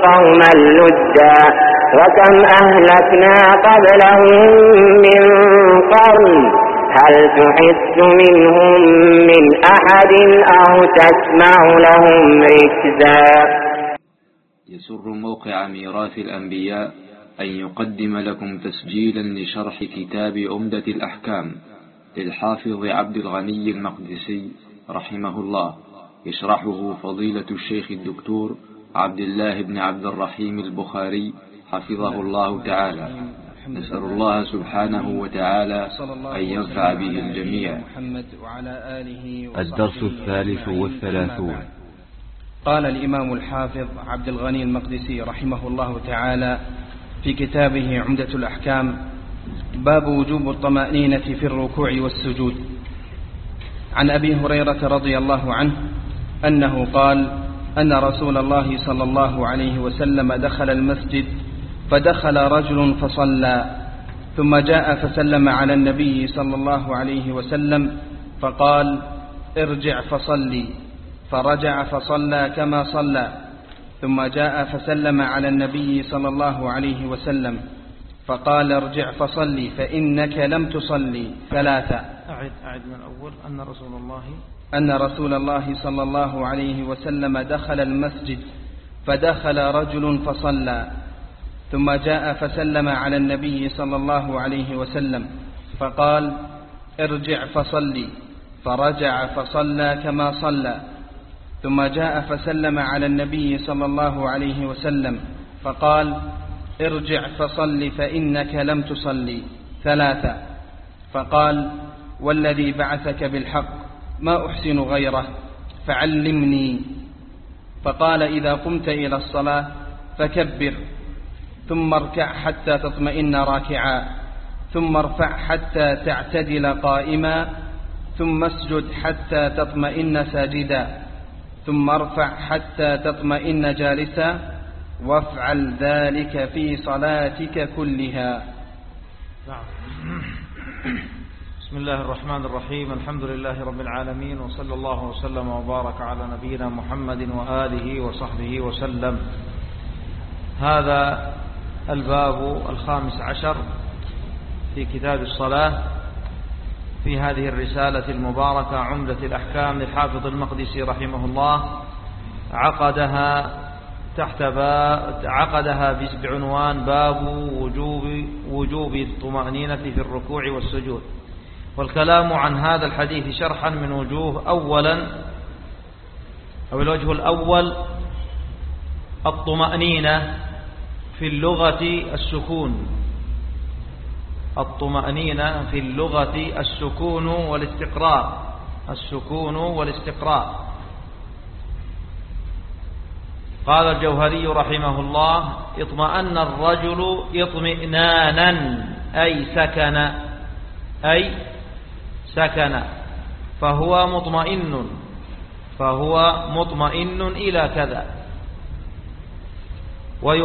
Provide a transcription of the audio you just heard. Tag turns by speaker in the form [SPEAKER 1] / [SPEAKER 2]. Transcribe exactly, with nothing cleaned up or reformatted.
[SPEAKER 1] قوما لدا وكم أهلكنا قبلهم من قرن هل تحس منهم من أحد أو تسمع لهم ركزا.
[SPEAKER 2] يسر موقع ميراث الأنبياء أن يقدم لكم تسجيلا لشرح كتاب عمدة الأحكام للحافظ عبد الغني المقدسي رحمه الله، يشرحه فضيلة الشيخ الدكتور عبد الله بن عبد الرحيم البخاري حفظه الله تعالى. نسأل الله سبحانه وتعالى أن ينفع به الجميع.
[SPEAKER 3] الدرس الثالث والثلاثون.
[SPEAKER 4] قال الإمام الحافظ عبد الغني المقدسي رحمه الله تعالى في كتابه عمدة الأحكام: باب وجوب الطمأنينة في الركوع والسجود. عن أبي هريرة رضي الله عنه أنه قال: أن رسول الله صلى الله عليه وسلم دخل المسجد فدخل رجل فصلى، ثم جاء فسلم على النبي صلى الله عليه وسلم فقال: ارجع فصلي، فرجع فصلى كما صلى، ثم جاء فسلم على النبي صلى الله عليه وسلم فقال: ارجع فصلي فإنك لم تصلي ثلاثة.
[SPEAKER 5] أعد أعد من الأول. أن رسول الله
[SPEAKER 4] أن رسول الله صلى الله عليه وسلم دخل المسجد فدخل رجل فصلى، ثم جاء فسلم على النبي صلى الله عليه وسلم فقال: ارجع فصلي، فرجع فصلى كما صلى، ثم جاء فسلم على النبي صلى الله عليه وسلم فقال: ارجع فصل فإنك لم تصلي ثلاثة. فقال: والذي بعثك بالحق ما أحسن غيره فعلمني. فقال: إذا قمت إلى الصلاة فكبر، ثم اركع حتى تطمئن راكعا، ثم ارفع حتى تعتدل قائما، ثم اسجد حتى تطمئن ساجدا، ثم ارفع حتى تطمئن جالسا، وافعل ذلك في صلاتك كلها.
[SPEAKER 5] بسم الله الرحمن الرحيم. الحمد لله رب العالمين، وصلى الله وسلم وبارك على نبينا محمد وآله وصحبه وسلم. هذا الباب الخامس عشر في كتاب الصلاة في هذه الرسالة المباركة عمدة الأحكام للحافظ المقدسي رحمه الله. عقدها تحت باب عقدها بعنوان باب وجوب وجوب الطمأنينة في الركوع والسجود، والكلام عن هذا الحديث شرحا من وجوه. أولا أو الوجه الأول: الطمأنينة في اللغة السكون. الطمأنينة في اللغة السكون والاستقرار. السكون والاستقرار. قال الجوهري رحمه الله: اطمأن الرجل اطمئنانا أي سكن، أي سكن، فهو مطمئن فهو مطمئن إلى كذا.